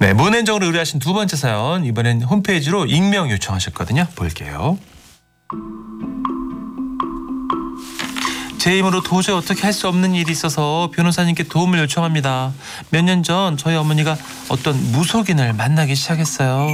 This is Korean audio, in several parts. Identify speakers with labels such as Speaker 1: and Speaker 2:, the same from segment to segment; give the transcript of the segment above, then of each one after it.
Speaker 1: 네, 문앤정으로 의뢰하신 두 번째 사연, 이번엔 홈페이지로 익명 요청하셨거든요. 볼게요. 제 힘으로 도저히 어떻게 할 수 없는 일이 있어서 변호사님께 도움을 요청합니다. 몇 년 전 저희 어머니가 어떤 무속인을 만나기 시작했어요.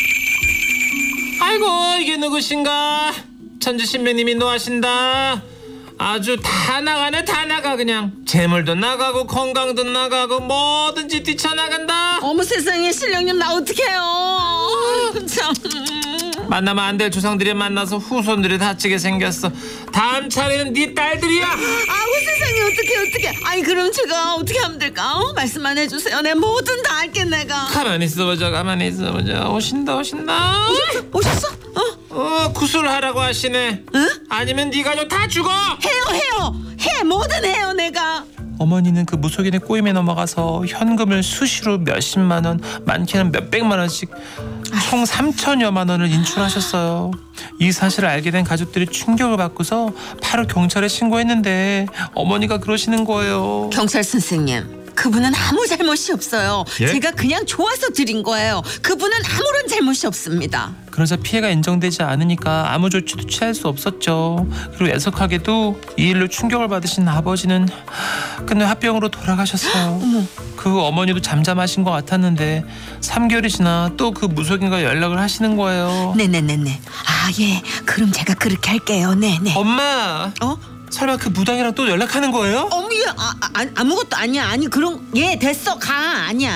Speaker 1: 아이고, 이게 누구신가? 천주신명님이 노하신다. 아주 다 나가네, 다 나가. 그냥 재물도 나가고 건강도 나가고 뭐든지 뛰쳐나간다.
Speaker 2: 어머 세상에, 신령님 나 어떡해요. 참.
Speaker 1: 만나면 안 될 조상들이 만나서 후손들이 다치게 생겼어. 다음 차례는 네 딸들이야.
Speaker 2: 아우 세상에, 어떡해. 아니 그럼 제가 어떻게 하면 될까? 말씀만 해주세요. 내가 뭐든 다 할게 내가.
Speaker 1: 가만히 있어보자. 오신다.
Speaker 2: 오셨어?
Speaker 1: 구술하라고 하시네.
Speaker 2: 응?
Speaker 1: 아니면 네 가족 다 죽어.
Speaker 2: 해 뭐든 해요 내가.
Speaker 1: 어머니는 그 무속인의 꼬임에 넘어가서 현금을 수시로 몇십만 원, 많게는 몇백만 원씩 총 3천여만 원을 인출하셨어요. 이 사실을 알게 된 가족들이 충격을 받고서 바로 경찰에 신고했는데 어머니가 그러시는 거예요.
Speaker 2: 경찰 선생님, 그분은 아무 잘못이 없어요.
Speaker 1: 예?
Speaker 2: 제가 그냥 좋아서 드린 거예요. 그분은 아무런 잘못이 없습니다.
Speaker 1: 그러자 피해가 인정되지 않으니까 아무 조치도 취할 수 없었죠. 그리고 애석하게도 이 일로 충격을 받으신 아버지는 끝내 화병으로 돌아가셨어요. 그 어머니도 잠잠하신 것 같았는데 3개월이 지나 또 그 무속인과 연락을 하시는 거예요.
Speaker 2: 네네네네. 아 예, 그럼 제가 그렇게 할게요. 네네.
Speaker 1: 엄마, 설마 그 무당이랑 또 연락하는 거예요?
Speaker 2: 어머 예, 아무것도 아니야. 아니 그럼 예 됐어 가 아니야.